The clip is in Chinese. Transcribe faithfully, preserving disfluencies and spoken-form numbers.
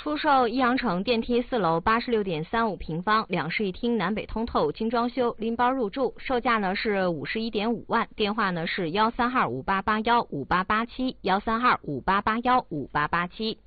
出售益阳城电梯四楼八十六点三五平方，两室一厅，南北通透，精装修，拎包入住，售价呢是五十一点五万，电话呢是幺三二五八八幺五八八七，幺三二五八八幺五八八七。